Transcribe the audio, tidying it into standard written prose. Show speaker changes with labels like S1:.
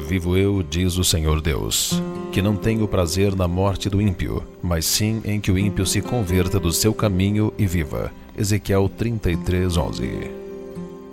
S1: Vivo eu, diz o Senhor Deus, que não tenho prazer na morte do ímpio, mas sim em que o ímpio se converta do seu caminho e viva. Ezequiel 33:11.